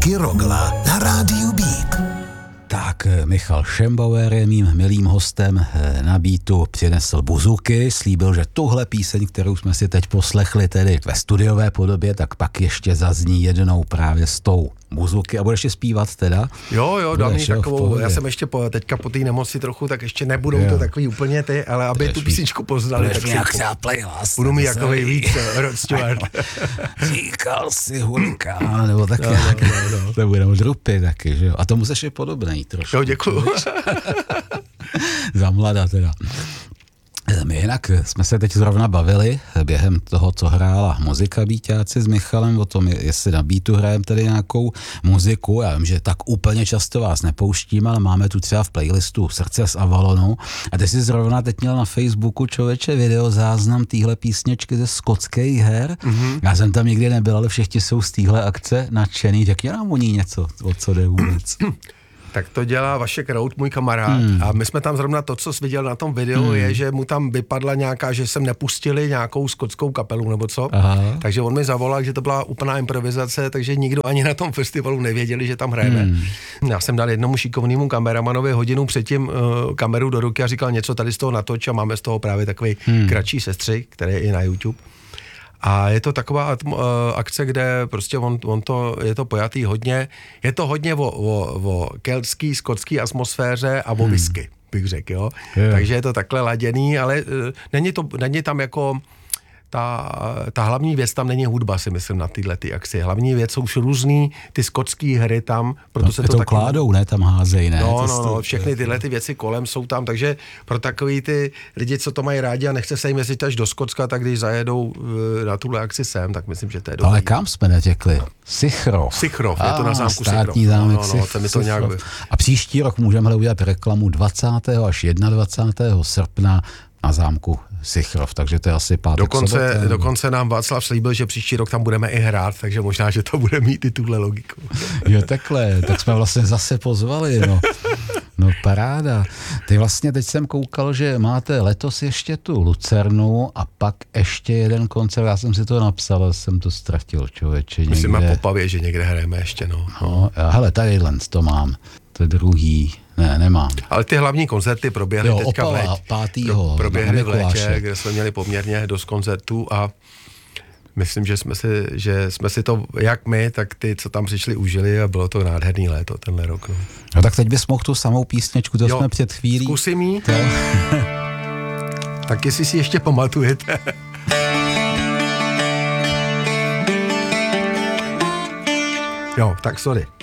Kyrogla na rádiu Beat. Tak Michal Šembauer je mým milým hostem, na Beatu přinesl buzuky, slíbil, že tuhle píseň, kterou jsme si teď poslechli tedy ve studiové podobě, tak pak ještě zazní jednou právě s tou buzuky a budeš je zpívat teda? Jo, dám mi takovou, já jsem ještě teďka po té nemoci trochu, tak ještě nebudou to takový úplně ty, ale aby tu písničku poznali, tak nějak třeba playlist. budu mít jakovej víc Rod Stewart. Říkal si hurikán, nebo tak nějak. To bude moc rupy taky, že jo? A tomu seš je podobnej trošku. Jo, děkuju. Za mlada teda. My jinak jsme se teď zrovna bavili během toho, co hrála muzika Beatáci s Michalem, o tom, jestli na Beatu hrajeme tady nějakou muziku. Já vím, že tak úplně často vás nepouštíme, ale máme tu třeba v playlistu Srdce z Avalonu. A ty jsi zrovna teď měl na Facebooku, člověče, video záznam téhle písničky ze skotských her. Mm-hmm. Já jsem tam nikdy nebyl, ale všichni jsou z téhle akce nadšený. Řekni nám o ní něco, o co jde vůbec. Tak to dělá Vašek Rout, můj kamarád. A my jsme tam zrovna to, co jsi viděl na tom videu, je, že mu tam vypadla nějaká, že jsem nepustili nějakou skotskou kapelu nebo co. Aha. Takže on mi zavolal, že to byla úplná improvizace, takže nikdo ani na tom festivalu nevěděli, že tam hrajeme. Já jsem dal jednomu šikovnému kameramanovi hodinu předtím kameru do ruky a říkal něco tady z toho natoč a máme z toho právě takový kratší sestřih, který je i na YouTube. A je to taková akce, kde prostě je to pojatý hodně, je to hodně o keltský, skotský atmosféře a o whisky, bych řekl, jo. Takže je to takhle laděný, ale není tam jako ta hlavní věc tam není hudba, si myslím, na tyhle akci. Hlavní věc jsou už různý ty skotský hry tam, proto se to taky kládou, ne, tam házejí, ne? No, všechny tyhle ty věci kolem jsou tam, takže pro takový ty lidi, co to mají rádi a nechce se jim jezdit až do Skotska, tak když zajedou na tuhle akci sem, tak myslím, že to je dobrý. Ale kam jsme netěkli? Sichrov, je to na zámku Sichrov. Státní zámek Sichrov. A příští rok můžeme udělat reklamu 20. až 21. srpna na zámku Sichrov, takže to je asi pátek sobota. Dokonce nám Václav slíbil, že příští rok tam budeme i hrát, takže možná, že to bude mít i tuhle logiku. Jo, takhle, tak jsme vlastně zase pozvali, no paráda. Ty vlastně teď jsem koukal, že máte letos ještě tu Lucernu a pak ještě jeden koncert, já jsem si to napsal, ale jsem to ztratil, člověče. Myslím na Popavě, že někde hrajeme ještě, No, hele, tadyhle to mám, to je druhý. Ne, nemám. Ale ty hlavní koncerty proběhly teďka v létě. Proběhly v létě, kde jsme měli poměrně dost koncertů a myslím, že jsme si to, jak my, tak ty, co tam přišli, užili a bylo to nádherný léto tenhle rok. No tak teď bys mohl tu samou písničku, to jsme před chvílí. Zkusím jí. Tak jestli si ještě pamatujete. Jo, tak sorry.